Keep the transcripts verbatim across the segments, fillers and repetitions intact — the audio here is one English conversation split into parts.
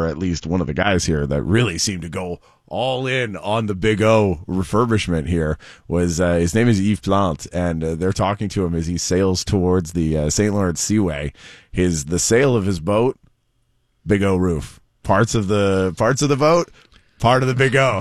or at least one of the guys here that really seemed to go all in on the Big O refurbishment here was, uh, his name is Yves Plante, and uh, they're talking to him as he sails towards the uh, Saint Lawrence Seaway. His, the sail of his boat, Big O roof. Parts of the, parts of the boat, part of the Big O.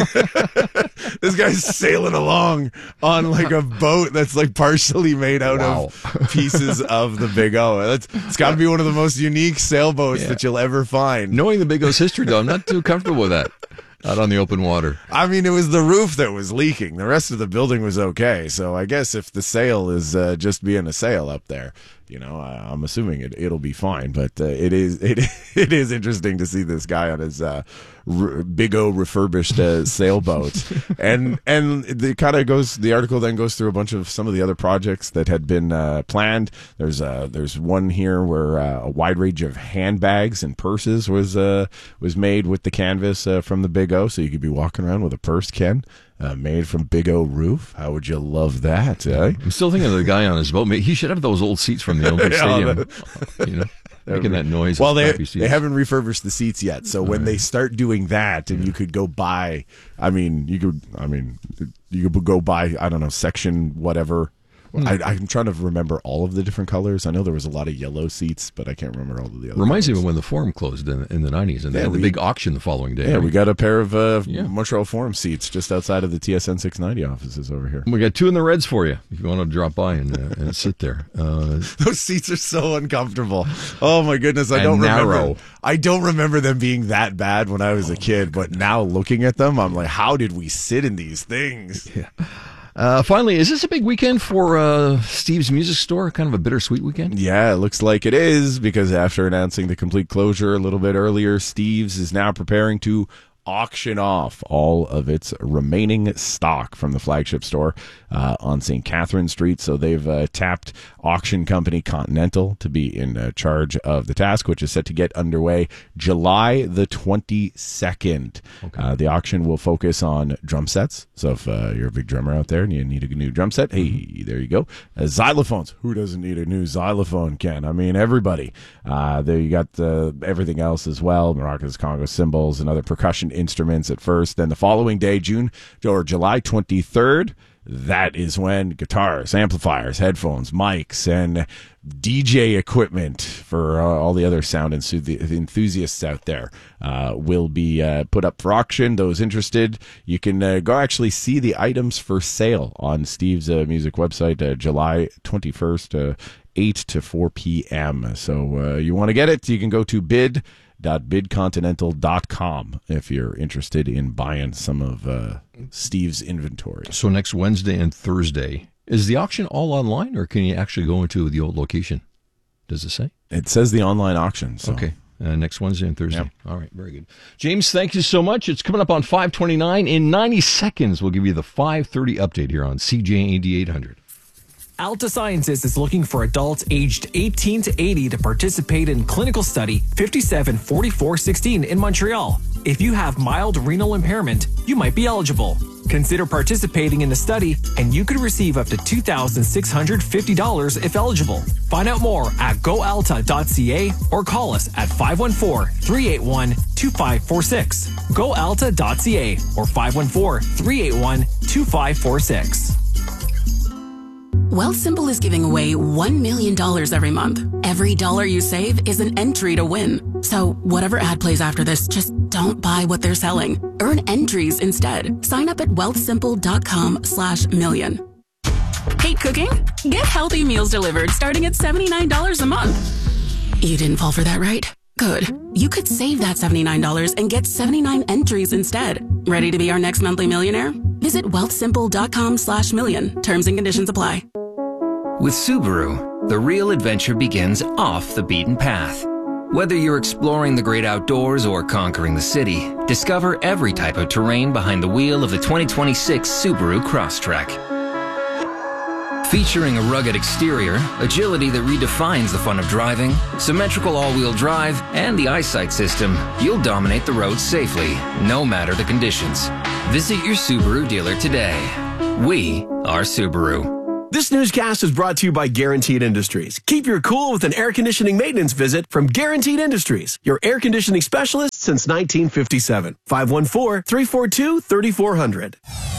This guy's sailing along on like a boat that's like partially made out wow. of pieces of the Big O. That's, it's got to be one of the most unique sailboats yeah. that you'll ever find. Knowing the Big O's history, though, I'm not too comfortable with that. Out on the open water. I mean, it was the roof that was leaking. The rest of the building was okay. So I guess if the sail is uh, just being a sail up there, you know, I, I'm assuming it, it'll be fine. But uh, it is it it is interesting to see this guy on his uh, r- Big O refurbished uh, sailboat, and and it kind of goes. The article then goes through a bunch of some of the other projects that had been uh, planned. There's uh, there's one here where uh, a wide range of handbags and purses was uh, was made with the canvas uh, from the Big O, so you could be walking around with a purse, Ken. Uh, made from Big O roof. How would you love that, eh? I'm still thinking of the guy on his boat. He should have those old seats from the Olympic Stadium. Yeah, you know, making that noise. Well, they they haven't refurbished the seats yet, so when right. they start doing that, and yeah. you could go buy, I mean, you could, I mean, you could go buy, I don't know, section whatever. Mm. I, I'm trying to remember all of the different colors. I know there was a lot of yellow seats, but I can't remember all of the other Reminds colors. me of when the Forum closed in, in the nineties, and they yeah, had the we, big auction the following day. Yeah, right? We got a pair of uh, yeah. Montreal Forum seats just outside of the T S N six ninety offices over here. We got two in the Reds for you if you want to drop by and, uh, and sit there. Uh, Those seats are so uncomfortable. Oh my goodness, I don't narrow. remember. I don't remember them being that bad when I was a kid, but now looking at them, I'm like, how did we sit in these things? Yeah. Uh, finally, is this a big weekend for uh, Steve's Music Store? Kind of a bittersweet weekend? Yeah, it looks like it is, because after announcing the complete closure a little bit earlier, Steve's is now preparing to auction off all of its remaining stock from the flagship store uh, on Saint Catherine Street. So they've uh, tapped auction company Continental to be in uh, charge of the task, which is set to get underway July the twenty-second. Okay. Uh, the auction will focus on drum sets. So if uh, you're a big drummer out there and you need a new drum set, hey, there you go. Uh, xylophones. Who doesn't need a new xylophone, Ken? I mean, everybody. Uh, there you got uh, everything else as well. Maracas, congas, cymbals, and other percussion instruments at first. Then the following day, June or July twenty-third, that is when guitars, amplifiers, headphones, mics, and D J equipment for uh, all the other sound enthusiasts out there uh, will be uh, put up for auction. Those interested, you can uh, go actually see the items for sale on Steve's uh, Music website, uh, July twenty-first, uh, eight to four p.m. So uh, you want to get it, you can go to bid dot bid continental dot com if you're interested in buying some of uh, Steve's inventory. So next Wednesday and Thursday, is the auction all online, or can you actually go into the old location? Does it say? It says the online auction. So. Okay. Uh, next Wednesday and Thursday. Yep. All right, very good. James, thank you so much. It's coming up on five twenty-nine. In ninety seconds, we'll give you the five thirty update here on C J A D eight hundred. Alta Sciences is looking for adults aged eighteen to eighty to participate in clinical study fifty-seven forty-four sixteen in Montreal. If you have mild renal impairment, you might be eligible. Consider participating in the study, and you could receive up to two thousand six hundred fifty dollars if eligible. Find out more at go alta dot c a or call us at five one four, three eight one, two five four six. go alta dot c a or five one four, three eight one, two five four six. Wealthsimple is giving away one million dollars every month. Every dollar you save is an entry to win. So whatever ad plays after this, just don't buy what they're selling. Earn entries instead. Sign up at wealthsimple.com slash million. Hate cooking? Get healthy meals delivered starting at seventy-nine dollars a month. You didn't fall for that, right? Good. You could save that seventy-nine dollars and get seventy-nine entries instead. Ready to be our next monthly millionaire? Visit wealthsimple.com slash million. Terms and conditions apply. With Subaru, the real adventure begins off the beaten path. Whether you're exploring the great outdoors or conquering the city, discover every type of terrain behind the wheel of the twenty twenty-six Subaru Crosstrek. Featuring a rugged exterior, agility that redefines the fun of driving, symmetrical all-wheel drive, and the eyesight system, you'll dominate the roads safely, no matter the conditions. Visit your Subaru dealer today. We are Subaru. This newscast is brought to you by Guaranteed Industries. Keep your cool with an air conditioning maintenance visit from Guaranteed Industries, your air conditioning specialist since nineteen fifty-seven. five one four, three four two, three four zero zero.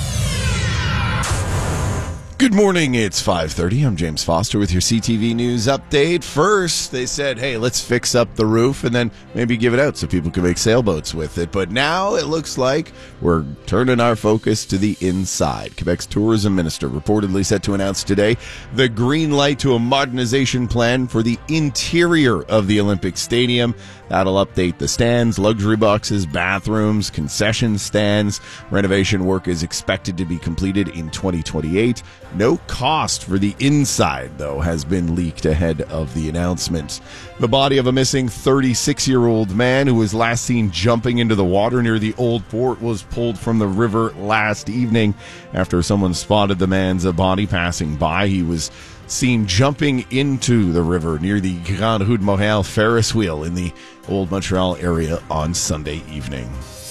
Good morning, it's five thirty. I'm James Foster with your C T V News update. First, they said, hey, let's fix up the roof and then maybe give it out so people can make sailboats with it. But now it looks like we're turning our focus to the inside. Quebec's tourism minister reportedly set to announce today the green light to a modernization plan for the interior of the Olympic Stadium. That'll update the stands, luxury boxes, bathrooms, concession stands. Renovation work is expected to be completed in twenty twenty-eight. No cost for the inside, though, has been leaked ahead of the announcement. The body of a missing thirty-six-year-old man who was last seen jumping into the water near the Old Port was pulled from the river last evening after someone spotted the man's body passing by. He was seen jumping into the river near the Grande Roue de Montréal Ferris wheel in the Old Montreal area on Sunday evening.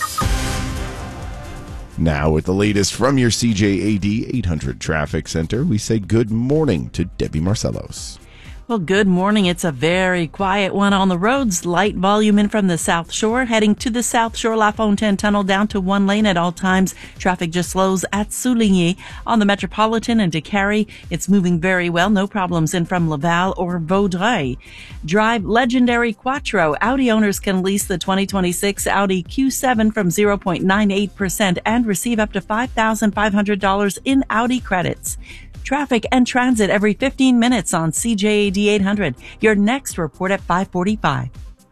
Now, with the latest from your C J A D eight hundred Traffic Center, we say good morning to Debbie Marcellos. Well, good morning. It's a very quiet one on the roads. Light volume in from the South Shore, heading to the South Shore La Fontaine Tunnel down to one lane at all times. Traffic just slows at Souligny. On the Metropolitan and Décarie, it's moving very well. No problems in from Laval or Vaudreuil. Drive legendary Quattro. Audi owners can lease the twenty twenty-six Audi Q seven from zero point nine eight percent and receive up to five thousand five hundred dollars in Audi credits. Traffic and transit every fifteen minutes on C J A D eight hundred. Your next report at five forty-five.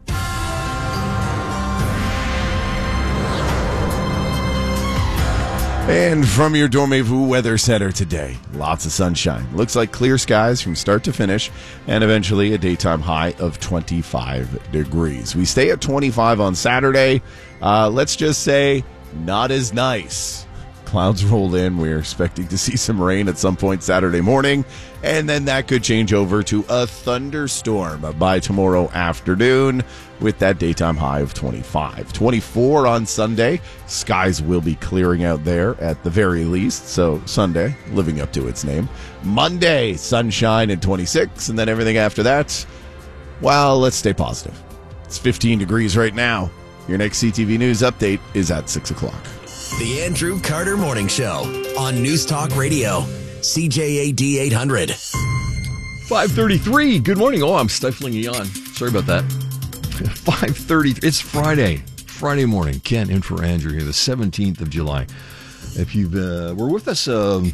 And from your Dormez-vous weather center today, lots of sunshine. Looks like clear skies from start to finish, and eventually a daytime high of twenty-five degrees. We stay at twenty-five on Saturday. Uh, let's just say not as nice. Clouds roll in. We're expecting to see some rain at some point Saturday morning, and then that could change over to a thunderstorm by tomorrow afternoon with that daytime high of twenty-five. twenty-four on Sunday. Skies will be clearing out there at the very least, so Sunday living up to its name. Monday, sunshine and twenty-six, and then everything after that, well, let's stay positive. It's fifteen degrees right now. Your next C T V News update is at six o'clock. The Andrew Carter Morning Show on News Talk Radio, C J A D eight hundred. five thirty-three. Good morning. Oh, I'm stifling a yawn. Sorry about that. five thirty. It's Friday. Friday morning. Ken in for Andrew here, the seventeenth of July. If you uh, were with us um,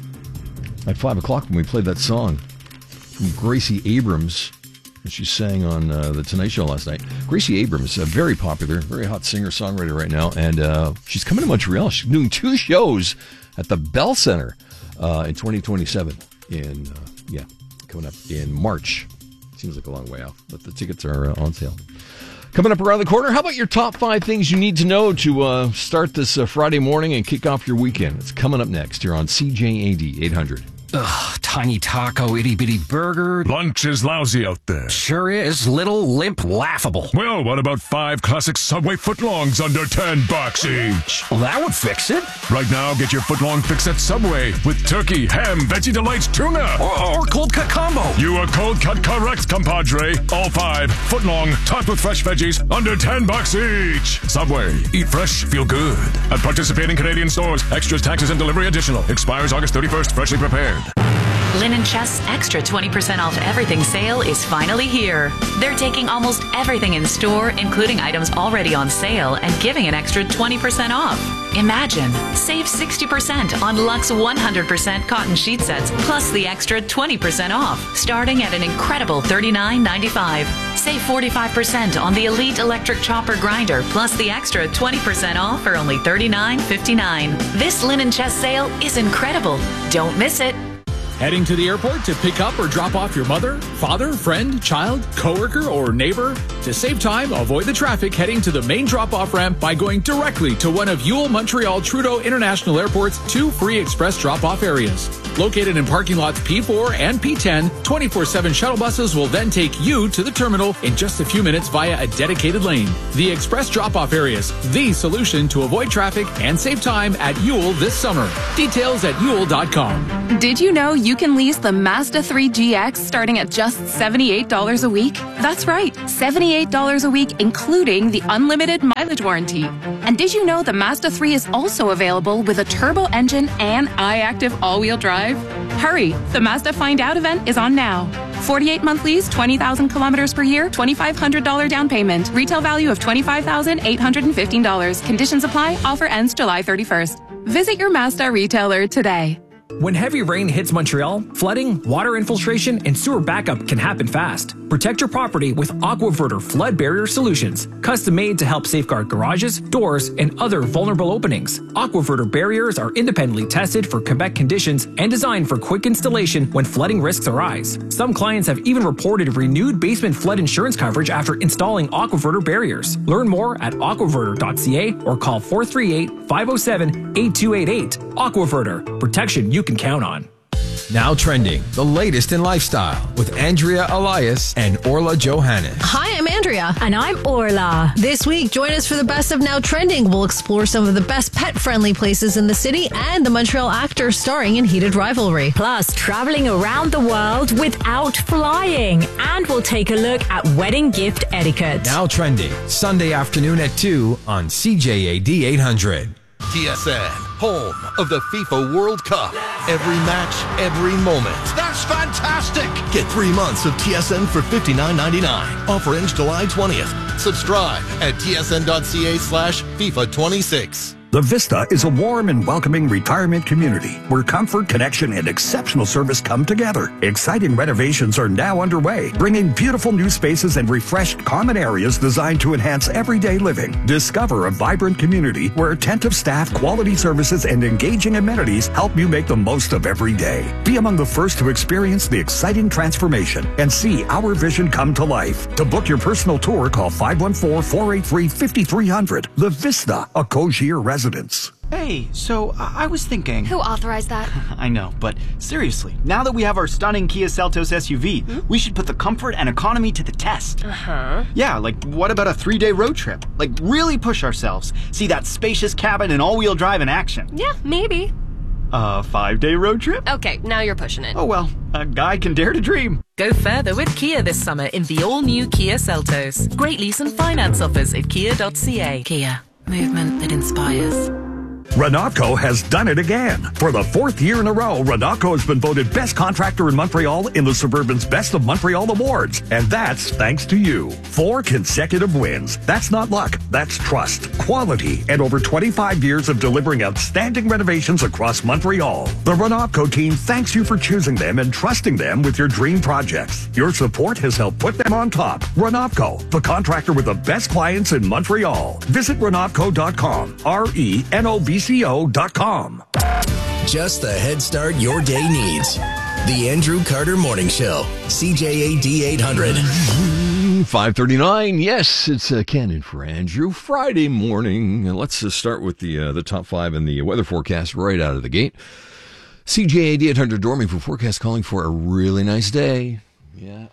at five o'clock when we played that song from Gracie Abrams, and she sang on uh, The Tonight Show last night. Gracie Abrams, a very popular, very hot singer-songwriter right now, and uh, she's coming to Montreal. She's doing two shows at the Bell Center uh, in twenty twenty-seven. In uh, yeah, coming up in March. Seems like a long way off, but the tickets are uh, on sale. Coming up around the corner, how about your top five things you need to know to uh, start this uh, Friday morning and kick off your weekend? It's coming up next here on C J A D eight hundred. Ugh, tiny taco, itty bitty burger. Lunch is lousy out there. Sure is. Little, limp, laughable. Well, what about five classic Subway footlongs under ten bucks each? Well, that would fix it. Right now, get your footlong fix at Subway with turkey, ham, Veggie Delights, tuna. Or, or cold cut combo. You are cold cut correct, compadre. All five footlong, topped with fresh veggies, under ten bucks each. Subway. Eat fresh, feel good. At participating Canadian stores, extras, taxes, and delivery additional. Expires August thirty-first, freshly prepared. Linen Chest's extra twenty percent off everything sale is finally here. They're taking almost everything in store, including items already on sale, and giving an extra twenty percent off. Imagine, save sixty percent on Luxe one hundred percent cotton sheet sets, plus the extra twenty percent off, starting at an incredible thirty-nine ninety-five. Save forty-five percent on the Elite Electric Chopper Grinder, plus the extra twenty percent off for only thirty-nine fifty-nine. This Linen Chest sale is incredible. Don't miss it. Heading to the airport to pick up or drop off your mother, father, friend, child, coworker, or neighbor? To save time, avoid the traffic heading to the main drop-off ramp by going directly to one of Yule Montreal Trudeau International Airport's two free express drop-off areas. Located in parking lots P four and P ten, twenty-four seven shuttle buses will then take you to the terminal in just a few minutes via a dedicated lane. The express drop-off areas, the solution to avoid traffic and save time at Yule this summer. Details at yule dot com. Did you know you can lease the Mazda three G X starting at just seventy-eight dollars a week? That's right, seventy-eight dollars a week, including the unlimited mileage warranty. And did you know the Mazda three is also available with a turbo engine and iActive all-wheel drive? Hurry, the Mazda Find Out event is on now. forty-eight month lease, twenty thousand kilometers per year, two thousand five hundred dollars down payment. Retail value of twenty-five thousand eight hundred fifteen dollars. Conditions apply. Offer ends July thirty-first. Visit your Mazda retailer today. When heavy rain hits Montreal, flooding, water infiltration, and sewer backup can happen fast. Protect your property with AquaVerter flood barrier solutions, custom made to help safeguard garages, doors, and other vulnerable openings. AquaVerter barriers are independently tested for Quebec conditions and designed for quick installation when flooding risks arise. Some clients have even reported renewed basement flood insurance coverage after installing AquaVerter barriers. Learn more at aquaverter dot c a or call four three eight, five oh seven, eight two eight eight. AquaVerter, protection you can count on. Now trending, the latest in lifestyle with Andrea Elias and Orla Johannes. Hi, I'm Andrea. And I'm Orla. This week, join us for the best of Now Trending. We'll explore some of the best pet-friendly places in the city and the Montreal actor starring in Heated Rivalry. Plus, traveling around the world without flying. And we'll take a look at wedding gift etiquette. Now Trending, Sunday afternoon at two on C J A D eight hundred. T S N, home of the FIFA World Cup. Every match, every moment. That's fantastic! Get three months of T S N for fifty-nine ninety-nine. Offer ends July twentieth. Subscribe at T S N dot C A slash FIFA twenty-six. The Vista is a warm and welcoming retirement community where comfort, connection, and exceptional service come together. Exciting renovations are now underway, bringing beautiful new spaces and refreshed common areas designed to enhance everyday living. Discover a vibrant community where attentive staff, quality services, and engaging amenities help you make the most of every day. Be among the first to experience the exciting transformation and see our vision come to life. To book your personal tour, call five one four, four eight three, five three zero zero. The Vista, a Cogier residence. Hey, so I was thinking... Who authorized that? I know, but seriously, now that we have our stunning Kia Seltos S U V, hmm? we should put the comfort and economy to the test. Uh-huh. Yeah, like what about a three-day road trip? Like really push ourselves. See that spacious cabin and all-wheel drive in action. Yeah, maybe. A five-day road trip? Okay, now you're pushing it. Oh well, a guy can dare to dream. Go further with Kia this summer in the all-new Kia Seltos. Great lease and finance offers at kia dot c a. Kia. Movement that inspires. Renatco has done it again. For the fourth year in a row, Renatco has been voted best contractor in Montreal in the Suburban's Best of Montreal Awards. And that's thanks to you. Four consecutive wins. That's not luck. That's trust, quality, and over twenty-five years of delivering outstanding renovations across Montreal. The Renatco team thanks you for choosing them and trusting them with your dream projects. Your support has helped put them on top. Renatco, the contractor with the best clients in Montreal. Visit renatco dot com. R E N O V C O dot com. Just the head start your day needs. The Andrew Carter Morning Show. C J A D eight hundred. five thirty-nine. Yes, it's uh, Ken in for Andrew. Friday morning. And let's uh, start with the uh, the top five and the weather forecast right out of the gate. C J A D eight hundred Dorming for forecast calling for a really nice day. Yeah.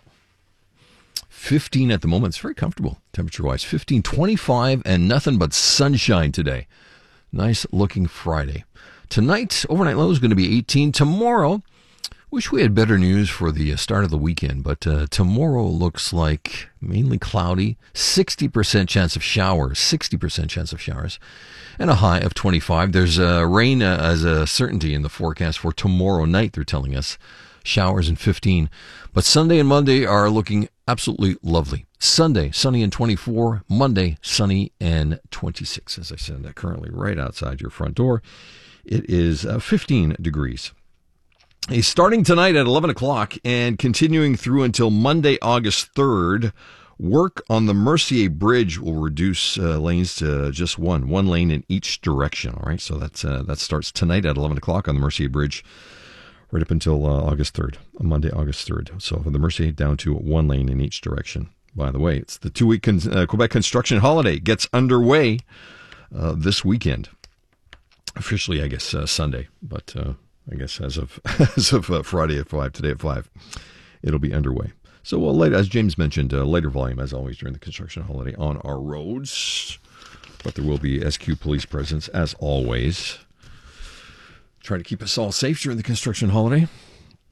fifteen at the moment. It's very comfortable temperature-wise. fifteen, twenty-five, and nothing but sunshine today. Nice looking Friday. Tonight, overnight low is going to be eighteen. Tomorrow, wish we had better news for the start of the weekend, but uh, tomorrow looks like mainly cloudy, sixty percent chance of showers, sixty percent chance of showers, and a high of twenty-five. There's uh, rain uh, as a certainty in the forecast for tomorrow night, they're telling us. Showers in fifteen. But Sunday and Monday are looking absolutely lovely. Sunday, sunny and twenty-four. Monday, sunny and twenty-six. As I said, that currently right outside your front door. It is uh, fifteen degrees. Hey, starting tonight at eleven o'clock and continuing through until Monday, August third, work on the Mercier Bridge will reduce uh, lanes to just one, one lane in each direction. All right, so that's uh, that starts tonight at eleven o'clock on the Mercier Bridge, right up until uh, August third, Monday, August third. So for the Mercier, down to one lane in each direction. By the way, it's the two-week con- uh, Quebec construction holiday gets underway uh, this weekend. Officially, I guess, uh, Sunday, but uh, I guess as of as of uh, Friday at five, today at five, it'll be underway. So, well, later, as James mentioned, uh, later volume, as always, during the construction holiday on our roads. But there will be S Q police presence, as always. Try to keep us all safe during the construction holiday.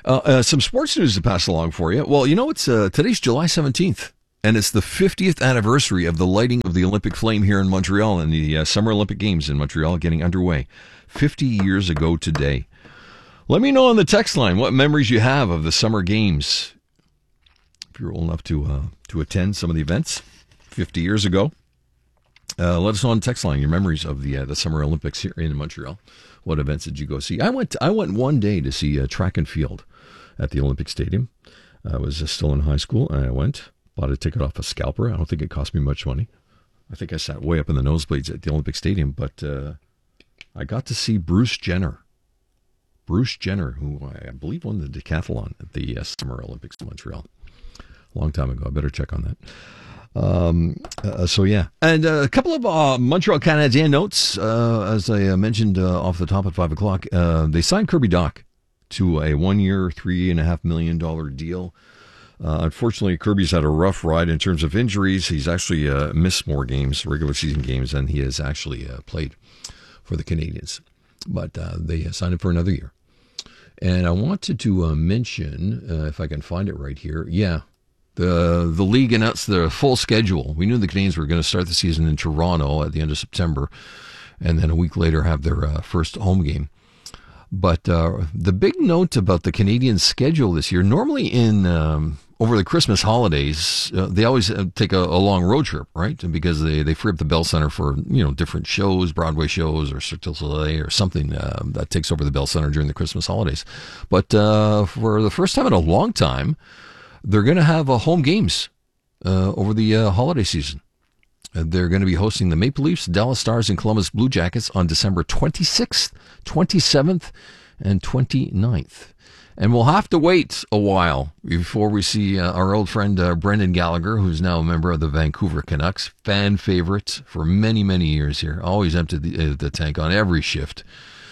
Uh, uh, some sports news to pass along for you. Well, you know, it's uh, today's July seventeenth, and it's the fiftieth anniversary of the lighting of the Olympic flame here in Montreal and the uh, Summer Olympic Games in Montreal getting underway fifty years ago today. Let me know on the text line what memories you have of the Summer Games. If you're old enough to uh, to attend some of the events fifty years ago, uh, let us know on the text line your memories of the uh, the Summer Olympics here in Montreal. What events did you go see? I went. To, I went one day to see uh, track and field at the Olympic Stadium. I was uh, still in high school, and I went, bought a ticket off a scalper. I don't think it cost me much money. I think I sat way up in the nosebleeds at the Olympic Stadium, but uh, I got to see Bruce Jenner. Bruce Jenner, who I believe won the decathlon at the uh, Summer Olympics in Montreal. A long time ago. I better check on that. Um, uh, so, yeah. And uh, a couple of uh, Montreal Canadiens notes, uh, as I uh, mentioned uh, off the top at five o'clock. Uh, they signed Kirby Dach to a one-year, three point five million dollars deal. Uh, unfortunately, Kirby's had a rough ride in terms of injuries. He's actually uh, missed more games, regular season games, than he has actually uh, played for the Canadiens. But uh, they signed him for another year. And I wanted to uh, mention, uh, if I can find it right here, yeah, The the league announced the full schedule. We knew the Canadiens were going to start the season in Toronto at the end of September, and then a week later have their uh, first home game. But uh, the big note about the Canadiens' schedule this year, normally in um, over the Christmas holidays, uh, they always uh, take a, a long road trip, right? Because they, they free up the Bell Center for, you know, different shows, Broadway shows or Cirque du Soleil or something uh, that takes over the Bell Center during the Christmas holidays. But uh, for the first time in a long time, they're going to have uh, home games uh, over the uh, holiday season. Uh, they're going to be hosting the Maple Leafs, Dallas Stars, and Columbus Blue Jackets on December twenty-sixth, twenty-seventh, and twenty-ninth. And we'll have to wait a while before we see uh, our old friend uh, Brendan Gallagher, who's now a member of the Vancouver Canucks, fan favorite for many, many years here. Always emptied the, uh, the tank on every shift.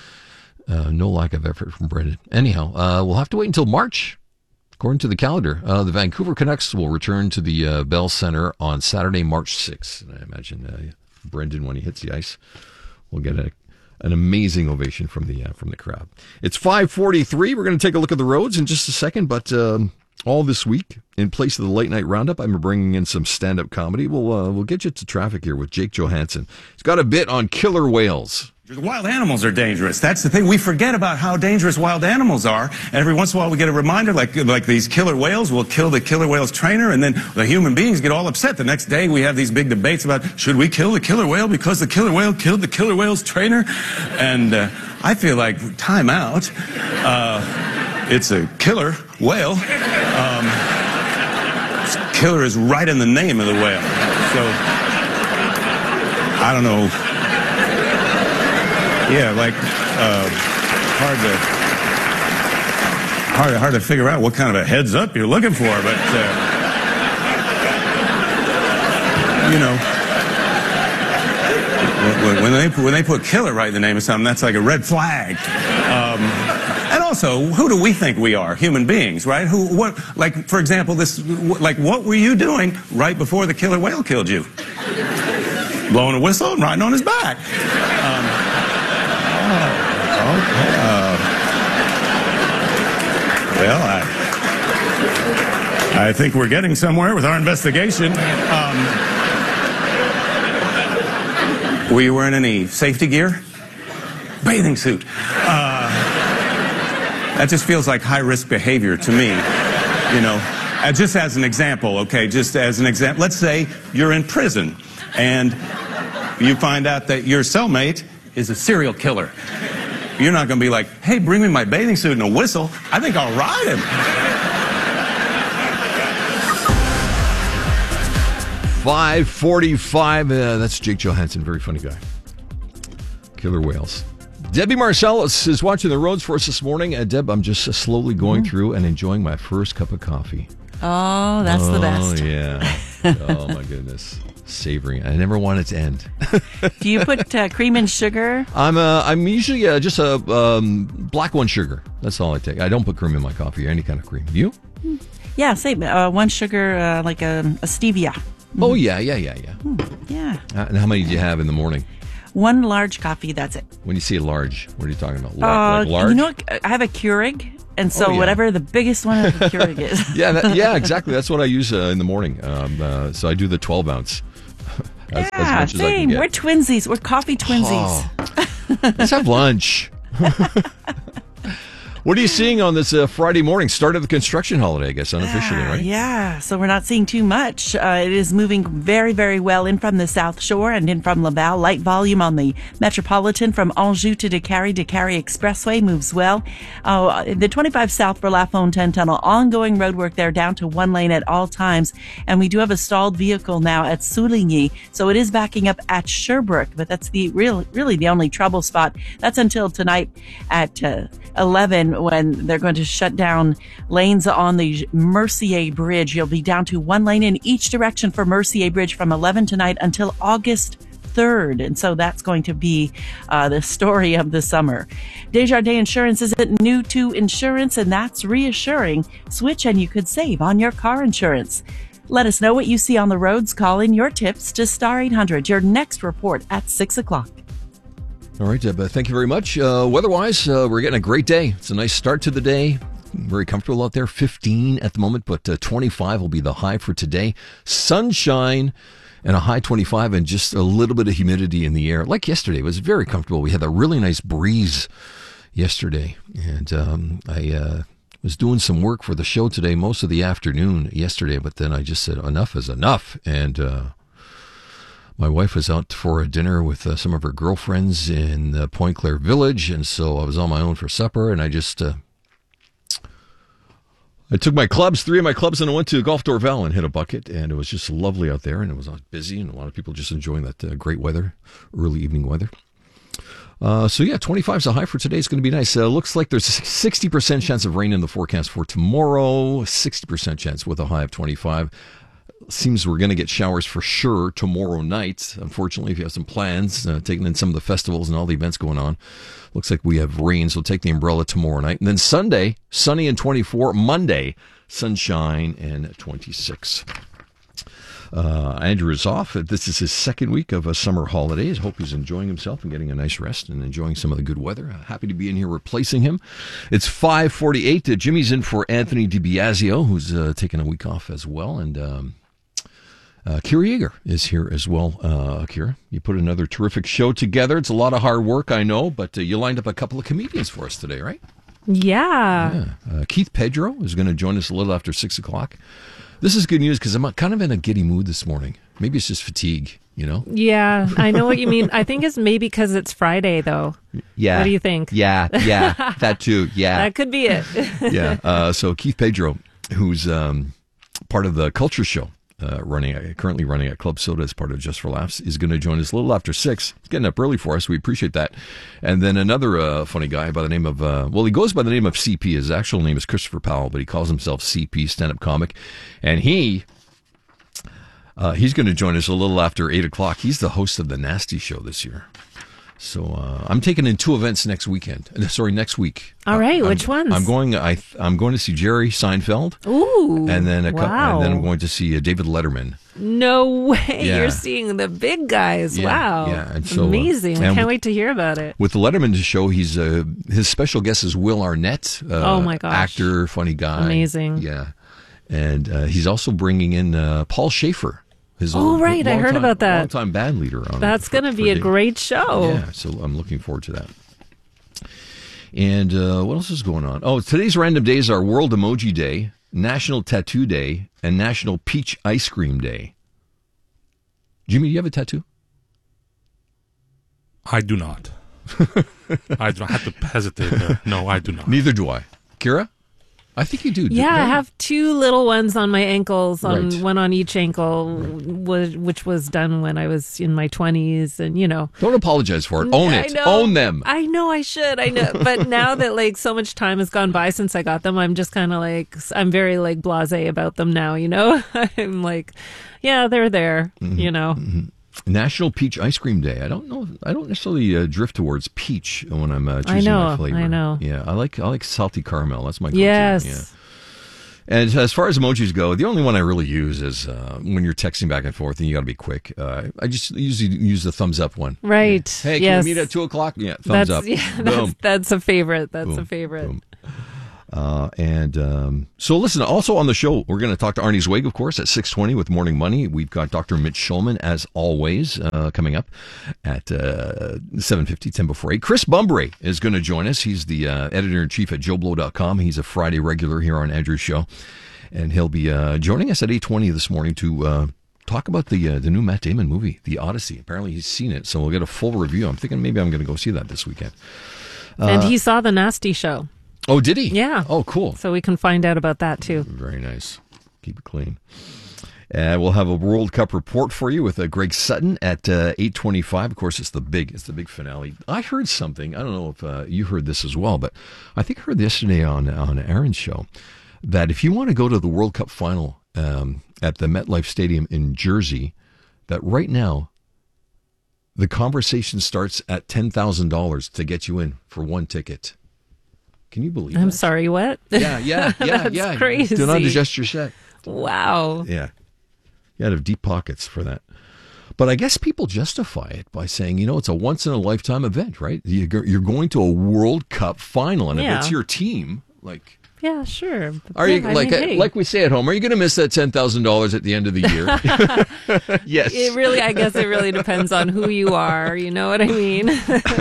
Uh, no lack of effort from Brendan. Anyhow, uh, we'll have to wait until March. According to the calendar, uh, the Vancouver Canucks will return to the uh, Bell Center on Saturday, March sixth. And I imagine uh, Brendan, when he hits the ice, will get a, an amazing ovation from the uh, from the crowd. It's five forty-three. We're going to take a look at the roads in just a second. But um, all this week, in place of the late night roundup, I'm bringing in some stand-up comedy. We'll uh, we'll get you to traffic here with Jake Johansson. He's got a bit on killer whales. The wild animals are dangerous. That's the thing. We forget about how dangerous wild animals are. And every once in a while we get a reminder, like like these killer whales will kill the killer whale's trainer, and then the human beings get all upset. The next day we have these big debates about, should we kill the killer whale because the killer whale killed the killer whale's trainer? And uh, I feel like, time out. Uh, it's a killer whale. Um, killer is right in the name of the whale. So, I don't know. Yeah, like, uh, hard to, hard, hard to figure out what kind of a heads up you're looking for, but, uh, you know, when, when they when they put killer right in the name of something, that's like a red flag. Um, and also, who do we think we are? Human beings, right? Who, what, like, for example, this, like, what were you doing right before the killer whale killed you? Blowing a whistle and riding on his back. Um, Okay. Uh, well, I, I think we're getting somewhere with our investigation. Um, were you wearing any safety gear? Bathing suit. Uh, that just feels like high-risk behavior to me. You know, uh, just as an example, okay, just as an example. Let's say you're in prison and you find out that your cellmate is a serial killer. You're not going to be like, hey, bring me my bathing suit and a whistle. I think I'll ride him. five forty-five. Uh, that's Jake Johansson. Very funny guy. Killer whales. Debbie Marcellus is watching the roads for us this morning. Uh, Deb, I'm just uh, slowly going mm-hmm. through and enjoying my first cup of coffee. Oh, that's oh, the best. Oh, yeah. Oh, my goodness. Savoring. I never want it to end. Do you put uh, cream and sugar? I'm uh, I'm usually uh, just a um, black one sugar. That's all I take. I don't put cream in my coffee or any kind of cream. You? Yeah, same. Uh, one sugar, uh, like a, a stevia. Mm. Oh, yeah, yeah, yeah, yeah. Mm, yeah. Uh, and how many do you have in the morning? One large coffee, that's it. When you say large, what are you talking about? Uh, like large? You know, I have a Keurig, And so Oh, yeah. whatever the biggest one of the Keurig is. Yeah, that, yeah, exactly. That's what I use uh, in the morning. Um, uh, so I do the twelve ounce. As, as yeah, much as I can same. get. We're twinsies. We're coffee twinsies. Oh. Let's have lunch. What are you seeing on this uh, Friday morning? Start of the construction holiday, I guess, unofficially, right? Yeah, so we're not seeing too much. Uh, it is moving very, very well in from the South Shore and in from Laval. Light volume on the Metropolitan from Anjou to Décarie. Décarie Expressway moves well. Uh, the twenty-five South for La Fontaine Tunnel, ongoing road work there down to one lane at all times. And we do have a stalled vehicle now at Souligny. So it is backing up at Sherbrooke, but that's the real, really the only trouble spot. That's until tonight at uh, eleven. When they're going to shut down lanes on the Mercier Bridge. You'll be down to one lane in each direction for Mercier Bridge from eleven tonight until August third. And so that's going to be uh, the story of the summer. Desjardins Insurance isn't new to insurance, and that's reassuring. Switch and you could save on your car insurance. Let us know what you see on the roads. Call in your tips to Star eight hundred. Your next report at six o'clock. All right, Deb, uh, thank you very much. Uh, weather-wise, uh, we're getting a great day. It's a nice start to the day. Very comfortable out there. fifteen at the moment, but uh, twenty-five will be the high for today. Sunshine and a high twenty-five and just a little bit of humidity in the air. Like yesterday, it was very comfortable. We had a really nice breeze yesterday, and um, I uh, was doing some work for the show today, most of the afternoon yesterday, but then I just said enough is enough, and uh, my wife was out for a dinner with uh, some of her girlfriends in uh, Point Claire Village, and so I was on my own for supper, and I just uh, I took my clubs, three of my clubs, and I went to Golf Dorval and hit a bucket, and it was just lovely out there, and it was not busy, and a lot of people just enjoying that uh, great weather, early evening weather. Uh, so yeah, twenty-five is a high for today. It's going to be nice. Uh, looks like there's a sixty percent chance of rain in the forecast for tomorrow, sixty percent chance with a high of twenty-five. Seems we're going to get showers for sure tomorrow night. Unfortunately, if you have some plans, uh, taking in some of the festivals and all the events going on, looks like we have rain, so take the umbrella tomorrow night. And then Sunday, sunny and twenty-four. Monday, sunshine and twenty-six. Uh, Andrew is off. This is his second week of a summer holidays. Hope he's enjoying himself and getting a nice rest and enjoying some of the good weather. Happy to be in here replacing him. It's five forty-eight. Uh, Jimmy's in for Anthony DiBiasio, who's uh, taking a week off as well. And um, uh, Kira Yeager is here as well. Uh, Kira, you put another terrific show together. It's a lot of hard work, I know, but uh, you lined up a couple of comedians for us today, right? Yeah. Yeah. Uh, Keith Pedro is going to join us a little after six o'clock. This is good news because I'm kind of in a giddy mood this morning. Maybe it's just fatigue, you know? Yeah, I know what you mean. I think it's maybe because it's Friday, though. Yeah. What do you think? Yeah, yeah, that too, yeah. That could be it. yeah, uh, so Keith Pedro, who's um, part of the Culture Show, uh, running uh, currently running at Club Soda as part of Just for Laughs, is going to join us a little after six. He's getting up early for us. We appreciate that. And then another uh, funny guy by the name of, uh, well, he goes by the name of C P. His actual name is Christopher Powell, but he calls himself C P, stand-up comic. And he... Uh, he's going to join us a little after eight o'clock. He's the host of The Nasty Show this year. So uh, I'm taking in two events next weekend. Sorry, next week. All right, uh, which I'm, ones? I'm going. I I'm going to see Jerry Seinfeld. Ooh, and then a wow. couple, and then I'm going to see uh, David Letterman. No way! Yeah. You're seeing the big guys. Yeah, Wow, yeah, and so, uh, amazing! I and can't with- wait to hear about it. With the Letterman show, he's uh, his special guest is Will Arnett. Uh, Oh, my gosh. actor, funny guy, Amazing. Yeah, and uh, he's also bringing in uh, Paul Schaefer. His Oh, old- right, I heard longtime- about that. Longtime band leader. On That's for- going to for be a Dave. great show. Yeah, so I'm looking forward to that. And uh, what else is going on? Oh, today's random days are World Emoji Day, National Tattoo Day, and National Peach Ice Cream Day. Jimmy, do you have a tattoo? I do not. I do not have to hesitate there. No, I do not. Neither do I. Kira? I think you do. do- Yeah, I right? have two little ones on my ankles, on Right. one on each ankle, was, which was done when I was in my twenties, and you know. Don't apologize for it. Own I it. know. Own them. I know I should. I know, but now that like so much time has gone by since I got them, I'm just kind of like I'm very like blasé about them now. You know, I'm like, yeah, they're there. Mm-hmm. You know. National Peach Ice Cream Day. I don't know. I don't necessarily uh, drift towards peach when I'm uh, choosing I know, my flavor. I know. Yeah, I like I like salty caramel. That's my go-to. Yes. Yeah. And as far as emojis go, the only one I really use is uh, when you're texting back and forth and you got to be quick. Uh, I just usually use the thumbs up one. Right. Hey, can yes. we meet at two o'clock? Yeah, thumbs that's, up. Yeah, Boom. that's, that's a favorite. That's Boom. a favorite. Boom. Uh, and um, so listen, also on the show, we're going to talk to Arnie Zweig, of course, at six twenty with Morning Money. We've got Doctor Mitch Schulman, as always, uh, coming up at uh, seven fifty, ten before eight. Chris Bumbray is going to join us. He's the uh, editor-in-chief at joe blow dot com. He's a Friday regular here on Andrew's show. And he'll be uh, joining us at eight twenty this morning to uh, talk about the uh, the new Matt Damon movie, The Odyssey. Apparently he's seen it, so we'll get a full review. I'm thinking maybe I'm going to go see that this weekend. Uh, and he saw The Nasty Show. Oh, did he? Yeah. Oh, cool. So we can find out about that, too. Very nice. Keep it clean. And we'll have a World Cup report for you with uh, Greg Sutton at uh, eight twenty-five. Of course, it's the big it's the big finale. I heard something. I don't know if uh, you heard this as well, but I think I heard yesterday on, on Aaron's show that if you want to go to the World Cup final um, at the MetLife Stadium in Jersey, that right now the conversation starts at ten thousand dollars to get you in for one ticket. Can you believe I'm that? sorry, what? Yeah, yeah, yeah, That's yeah. crazy. Do not adjust your set. Wow. Yeah. You had to have deep pockets for that. But I guess people justify it by saying, you know, it's a once-in-a-lifetime event, right? You go- You're going to a World Cup final, and Yeah. if it's your team, like... Yeah, sure. Are yeah, you I like mean, hey. like we say at home? Are you going to miss that ten thousand dollars at the end of the year? Yes. It really, I guess it really depends on who you are. You know what I mean?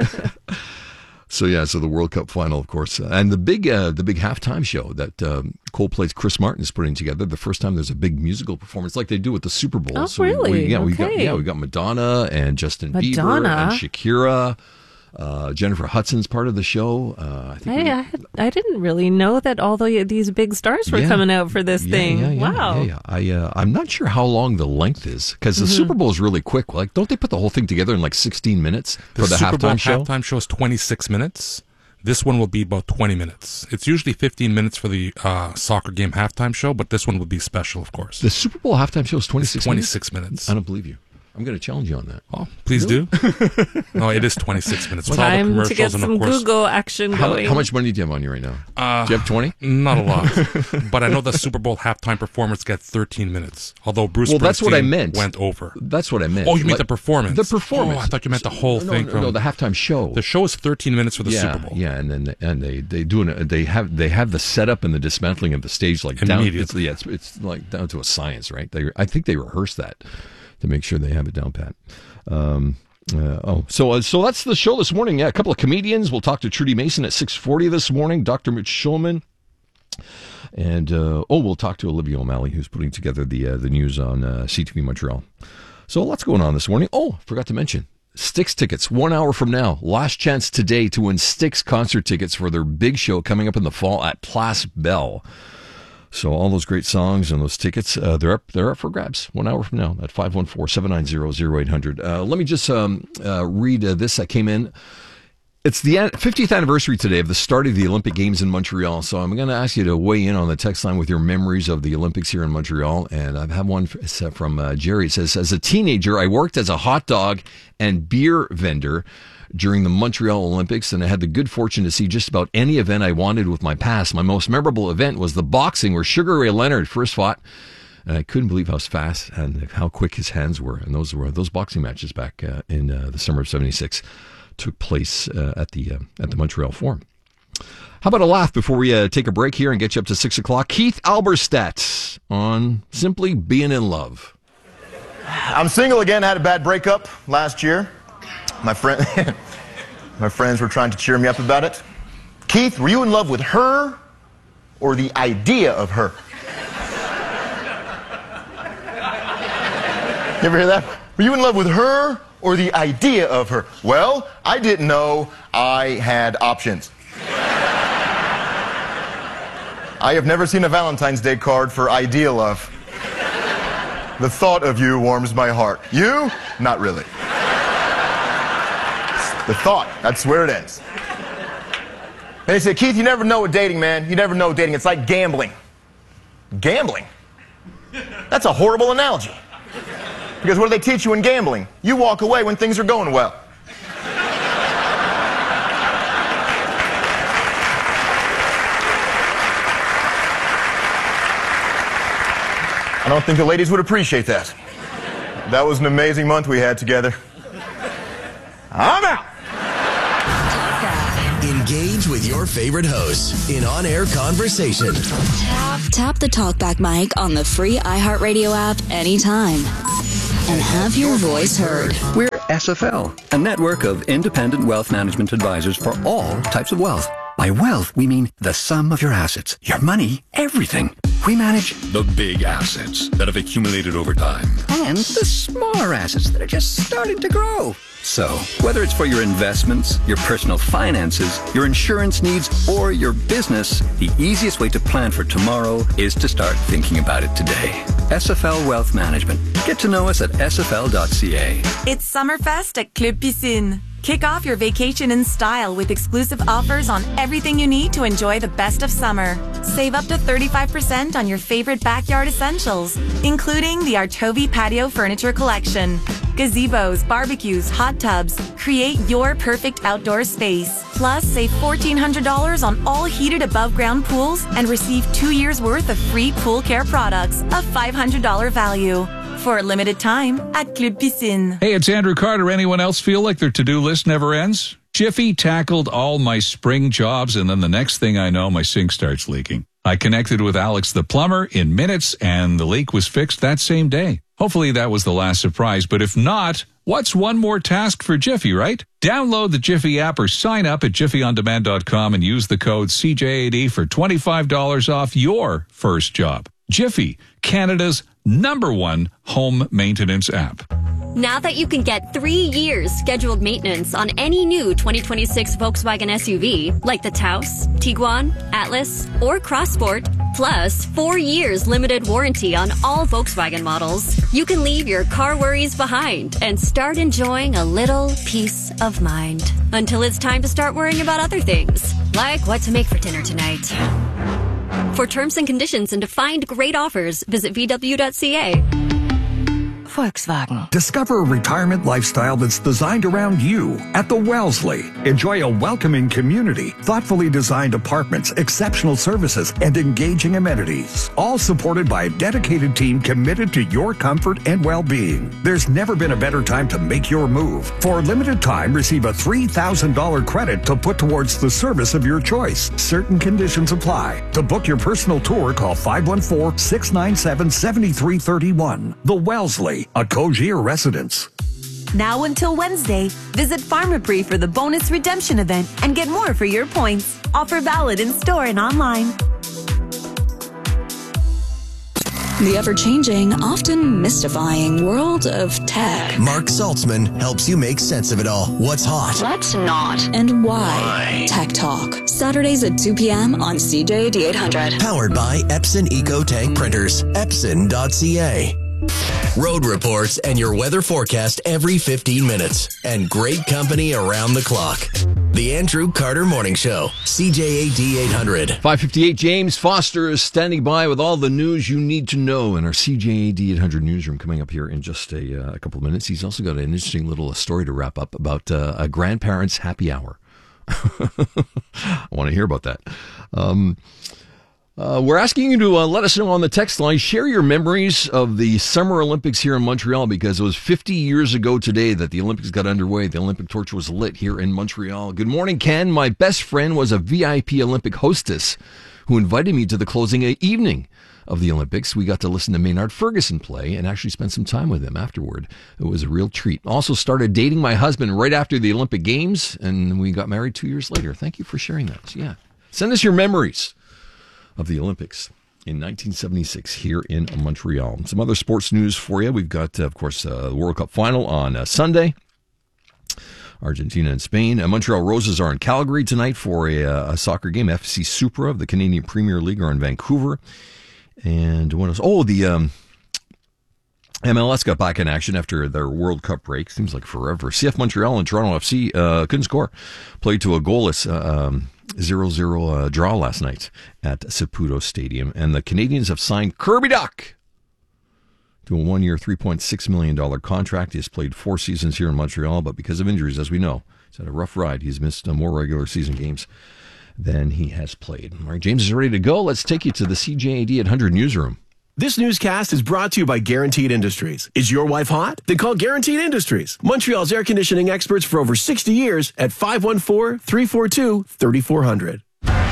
So yeah, so the World Cup final, of course, uh, and the big uh, the big halftime show that um, Coldplay's Chris Martin is putting together. The first time there's a big musical performance like they do with the Super Bowl. Oh, so we- really? We, yeah, we got Okay. yeah we got Madonna and Justin Bieber Madonna? and Shakira. Uh, Jennifer Hudson's part of the show. Uh, I think we- Hey, I, had, I didn't really know that all the, these big stars were Yeah. coming out for this Yeah, thing. yeah, yeah, wow. Yeah, yeah. I, uh, I'm not sure how long the length is because the Mhm. Super Bowl is really quick. Like, don't they put the whole thing together in like sixteen minutes for the Super Bowl halftime show? halftime show is twenty-six minutes. This one will be about twenty minutes. It's usually fifteen minutes for the uh, soccer game halftime show, but this one will be special, of course. The Super Bowl halftime show is twenty-six minutes? twenty-six minutes. I don't believe you. I'm going to challenge you on that. Oh, please Really? do. No, it is twenty-six minutes. With all the Time to commercials get and, some of course, Google action How, going. how much money do you have on you right now? Uh, do you have twenty? Not a lot. But I know the Super Bowl halftime performance gets thirteen minutes. Although Bruce Well, that's what I Springsteen meant. went over. That's what I meant. Oh, you mean Like, the performance? The performance. Oh, I thought you meant the whole No, thing. no, from, no, the halftime show. The show is thirteen minutes for the yeah, Super Bowl. Yeah, and then and they they do an, they have they have the setup and the dismantling of the stage like down. It's, Immediately. yeah, it's, it's like down to a science, right? They, I think they rehearse that to make sure they have it down pat. Um, uh, oh, so uh, so that's the show this morning. Yeah, a couple of comedians. We'll talk to Trudy Mason at six forty this morning. Doctor Mitch Schulman. And, uh, oh, we'll talk to Olivia O'Malley, who's putting together the uh, the news on uh, C T V Montreal. So lots going on this morning. Oh, forgot to mention, Styx tickets, one hour from now. Last chance today to win Styx concert tickets for their big show coming up in the fall at Place Belle. So all those great songs and those tickets, uh, they're up they're up for grabs one hour from now at five one four, seven nine zero, zero eight hundred. Uh, let me just um, uh, read uh, this that came in. It's the fiftieth anniversary today of the start of the Olympic Games in Montreal. So I'm going to ask you to weigh in on the text line with your memories of the Olympics here in Montreal. And I have one from uh, Jerry. It says, as a teenager, I worked as a hot dog and beer vendor during the Montreal Olympics, and I had the good fortune to see just about any event I wanted with my pass. My most memorable event was the boxing where Sugar Ray Leonard first fought, and I couldn't believe how fast and how quick his hands were. And those were those boxing matches back uh, in uh, the summer of seventy-six took place uh, at the uh, at the Montreal Forum. How about a laugh before we uh, take a break here and get you up to six o'clock? Keith Alberstadt on Simply Being in Love. I'm single again. I had a bad breakup last year. My friend, my friends were trying to cheer me up about it. Keith, were you in love with her or the idea of her? You ever hear that? Were you in love with her or the idea of her? Well, I didn't know I had options. I have never seen a Valentine's Day card for idea love. The thought of you warms my heart. You? Not really. The thought, that's where it ends. And they say, Keith, you never know what dating, man. You never know dating. It's like gambling. Gambling? That's a horrible analogy. Because what do they teach you in gambling? You walk away when things are going well. I don't think the ladies would appreciate that. That was an amazing month we had together. I'm out. In Engage with your favorite hosts in on-air conversation. Tap, tap the TalkBack mic on the free iHeartRadio app anytime and have your voice heard. We're S F L, a network of independent wealth management advisors for all types of wealth. By wealth, we mean the sum of your assets, your money, everything. We manage the big assets that have accumulated over time and the smaller assets that are just starting to grow. So, whether it's for your investments, your personal finances, your insurance needs, or your business, the easiest way to plan for tomorrow is to start thinking about it today. S F L Wealth Management. Get to know us at S F L dot C A. It's Summerfest at Club Piscine. Kick off your vacation in style with exclusive offers on everything you need to enjoy the best of summer. Save up to thirty-five percent on your favorite backyard essentials, including the Artovi Patio Furniture Collection. Gazebos, barbecues, hot tubs. Create your perfect outdoor space. Plus, save fourteen hundred dollars on all heated above-ground pools and receive two years' worth of free pool care products, a five hundred dollars value. For a limited time at Club Piscine. Hey, it's Andrew Carter. Anyone else feel like their to-do list never ends? Jiffy tackled all my spring jobs, and then the next thing I know, my sink starts leaking. I connected with Alex the plumber in minutes, and the leak was fixed that same day. Hopefully that was the last surprise, but if not, what's one more task for Jiffy, right? Download the Jiffy app or sign up at jiffy on demand dot com and use the code C J A D for twenty-five dollars off your first job. Jiffy, Canada's number one home maintenance app. Now that you can get three years scheduled maintenance on any new twenty twenty-six Volkswagen S U V, like the Taos, Tiguan, Atlas, or Crossport, plus four years limited warranty on all Volkswagen models, you can leave your car worries behind and start enjoying a little peace of mind. Until it's time to start worrying about other things, like what to make for dinner tonight. For terms and conditions and to find great offers, visit V W dot C A. Volkswagen. Discover a retirement lifestyle that's designed around you at the Wellesley. Enjoy a welcoming community, thoughtfully designed apartments, exceptional services, and engaging amenities. All supported by a dedicated team committed to your comfort and well-being. There's never been a better time to make your move. For a limited time, receive a three thousand dollars credit to put towards the service of your choice. Certain conditions apply. To book your personal tour, call five one four, six nine seven, seven three three one. The Wellesley, a Cogier residence. Now until Wednesday, visit Pharmaprix for the bonus redemption event and get more for your points. Offer valid in store and online. The ever-changing, often mystifying world of tech. Mark Saltzman helps you make sense of it all. What's hot? What's not? And why? why? Tech Talk. Saturdays at two p.m. on C J A D eight hundred. Powered by Epson Eco Tank Printers. Epson dot C A. Road reports and your weather forecast every fifteen minutes. And great company around the clock. The Andrew Carter Morning Show. C J A D eight hundred. five fifty-eight, James Foster is standing by with all the news you need to know in our C J A D eight hundred newsroom coming up here in just a, uh, a couple of minutes. He's also got an interesting little story to wrap up about uh, a grandparents' happy hour. I want to hear about that. Um... Uh, we're asking you to uh, let us know on the text line. Share your memories of the Summer Olympics here in Montreal, because it was fifty years ago today that the Olympics got underway. The Olympic torch was lit here in Montreal. Good morning, Ken. My best friend was a V I P Olympic hostess who invited me to the closing evening of the Olympics. We got to listen to Maynard Ferguson play and actually spend some time with him afterward. It was a real treat. Also started dating my husband right after the Olympic Games, and we got married two years later. Thank you for sharing that. So, yeah, send us your memories of the Olympics in nineteen seventy-six here in Montreal. Some other sports news for you. We've got, uh, of course, uh, the World Cup final on uh, Sunday. Argentina and Spain. Uh, Montreal Roses are in Calgary tonight for a, uh, a soccer game. F C Supra of the Canadian Premier League are in Vancouver. And what else? Oh, the um, M L S got back in action after their World Cup break. Seems like forever. C F Montreal and Toronto F C uh, couldn't score. Played to a goalless uh, um, zero zero uh, draw last night at Saputo Stadium. And the Canadians have signed Kirby Dach to a one-year, three point six million dollars contract. He has played four seasons here in Montreal, but because of injuries, as we know, he's had a rough ride. He's missed uh, more regular season games than he has played. All right, James is ready to go. Let's take you to the C J A D eight hundred newsroom. This newscast is brought to you by Guaranteed Industries. Is your wife hot? Then call Guaranteed Industries, Montreal's air conditioning experts for over sixty years at five one four, three four two, three four zero zero.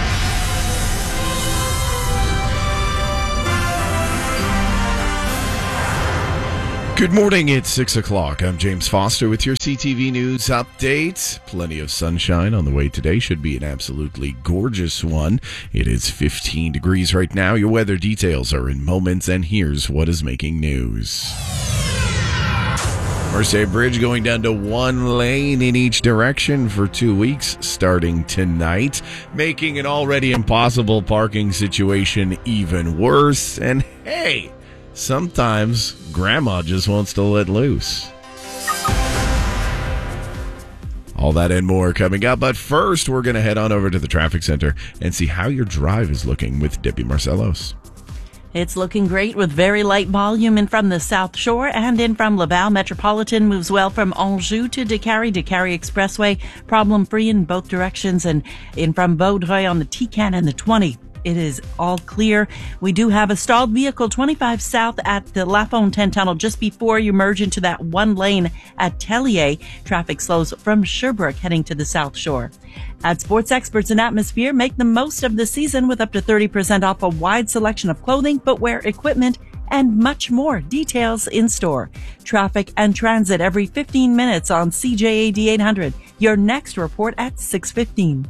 Good morning, it's six o'clock. I'm James Foster with your C T V News update. Plenty of sunshine on the way today. Should be an absolutely gorgeous one. It is fifteen degrees right now. Your weather details are in moments, and here's what is making news. Mercier Bridge going down to one lane in each direction for two weeks starting tonight, making an already impossible parking situation even worse. And hey, sometimes grandma just wants to let loose. All that and more coming up, but first we're going to head on over to the traffic center and see how your drive is looking with Debbie Marcellos. It's looking great with very light volume in from the South Shore and in from Laval. Metropolitan moves well from Anjou to Décarie, Décarie Expressway, problem-free in both directions, and in from Vaudreuil on the T C A N and the twenty. It is all clear. We do have a stalled vehicle twenty-five south at the La Fontaine Tunnel just before you merge into that one lane at Tellier. Traffic slows from Sherbrooke heading to the South Shore. At Sports Experts in Atmosphere, make the most of the season with up to thirty percent off a wide selection of clothing, footwear, equipment, and much more. Details in store. Traffic and transit every fifteen minutes on C J A D eight hundred. Your next report at six fifteen.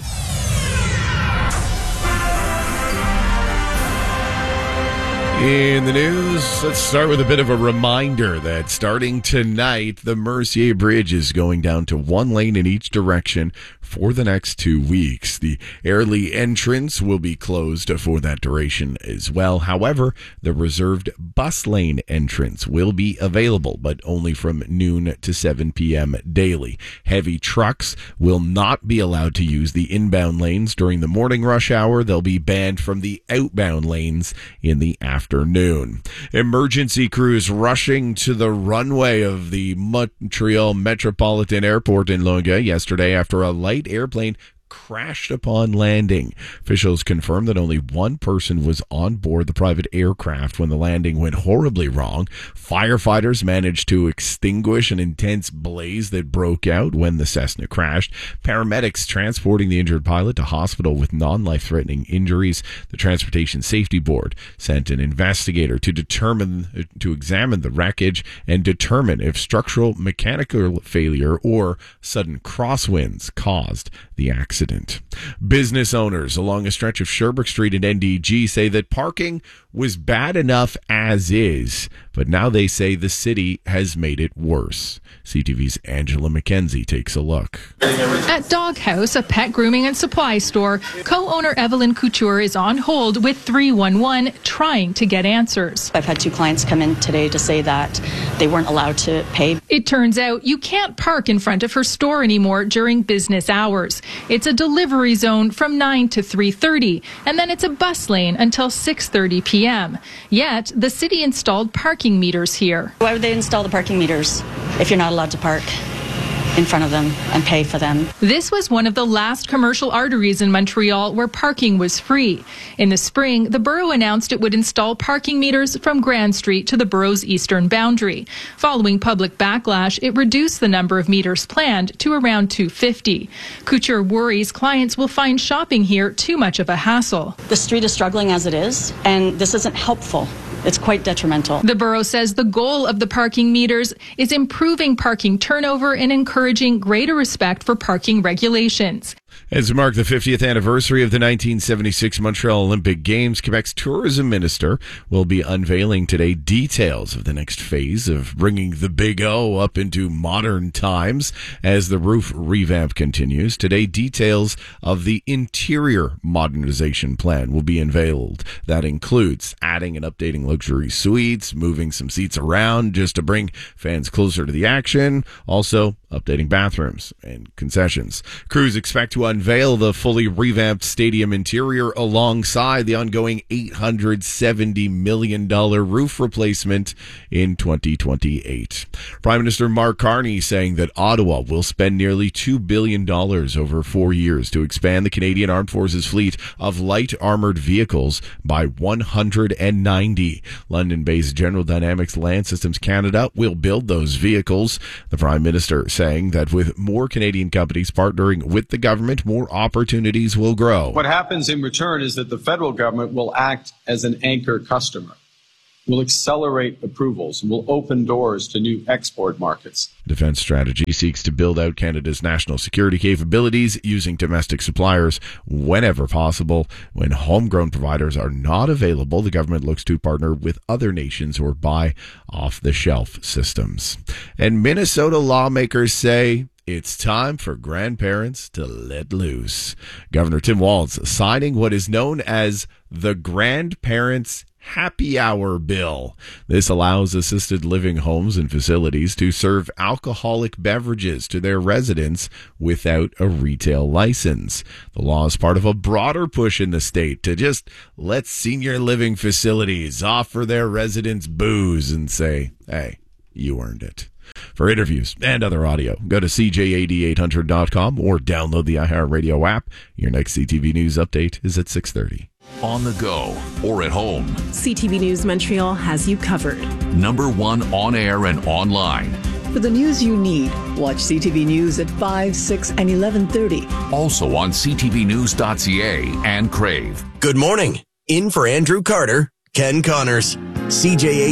In the news, let's start with a bit of a reminder that starting tonight, the Mercier Bridge is going down to one lane in each direction for the next two weeks. The Airlie entrance will be closed for that duration as well. However, the reserved bus lane entrance will be available, but only from noon to seven p.m. daily. Heavy trucks will not be allowed to use the inbound lanes during the morning rush hour. They'll be banned from the outbound lanes in the afternoon. Emergency crews rushing to the runway of the Montreal Metropolitan Airport in Longueuil yesterday after a light airplane crashed upon landing. Officials confirmed that only one person was on board the private aircraft when the landing went horribly wrong. Firefighters managed to extinguish an intense blaze that broke out when the Cessna crashed. Paramedics transporting the injured pilot to hospital with non-life-threatening injuries. The Transportation Safety Board sent an investigator to determine to examine the wreckage and determine if structural mechanical failure or sudden crosswinds caused the accident. Business owners along a stretch of Sherbrooke Street in N D G say that parking was bad enough as is, but now they say the city has made it worse. C T V's Angela McKenzie takes a look. At Doghouse, a pet grooming and supply store, co-owner Evelyn Couture is on hold with three one one trying to get answers. I've had two clients come in today to say that they weren't allowed to pay. It turns out you can't park in front of her store anymore during business hours. It's a delivery zone from nine to three thirty, and then it's a bus lane until six thirty p.m. Yet, the city installed parking meters here. Why would they install the parking meters if you're not allowed to park in front of them and pay for them? This was one of the last commercial arteries in Montreal where parking was free. In the spring, the borough announced it would install parking meters from Grand Street to the borough's eastern boundary. Following public backlash, it reduced the number of meters planned to around two hundred fifty. Couture worries clients will find shopping here too much of a hassle. The street is struggling as it is, and this isn't helpful. It's quite detrimental. The borough says the goal of the parking meters is improving parking turnover and encouraging greater respect for parking regulations. As we mark the fiftieth anniversary of the nineteen seventy-six Montreal Olympic Games, Quebec's tourism minister will be unveiling today details of the next phase of bringing the Big O up into modern times as the roof revamp continues. Today, details of the interior modernization plan will be unveiled. That includes adding and updating luxury suites, moving some seats around just to bring fans closer to the action. Also, updating bathrooms and concessions. Crews expect to unveil the fully revamped stadium interior alongside the ongoing eight hundred seventy million dollars roof replacement in twenty twenty-eight. Prime Minister Mark Carney saying that Ottawa will spend nearly two billion dollars over four years to expand the Canadian Armed Forces fleet of light armored vehicles by one hundred ninety. London-based General Dynamics Land Systems Canada will build those vehicles. The Prime Minister saying that with more Canadian companies partnering with the government, more opportunities will grow. What happens in return is that the federal government will act as an anchor customer, will accelerate approvals, and will open doors to new export markets. Defense strategy seeks to build out Canada's national security capabilities using domestic suppliers whenever possible. When homegrown providers are not available, the government looks to partner with other nations or buy off-the-shelf systems. And Minnesota lawmakers say it's time for grandparents to let loose. Governor Tim Walz signing what is known as the Grandparents' Happy Hour Bill. This allows assisted living homes and facilities to serve alcoholic beverages to their residents without a retail license. The law is part of a broader push in the state to just let senior living facilities offer their residents booze and say, hey, you earned it. For interviews and other audio, go to C J A D eight hundred dot com or download the iHeartRadio app. Your next C T V News update is at six thirty. On the go or at home, C T V News Montreal has you covered. Number one on air and online. For the news you need, watch C T V News at five, six, and eleven thirty. Also on C T V news dot C A and Crave. Good morning. In for Andrew Carter, Ken Connors. C J A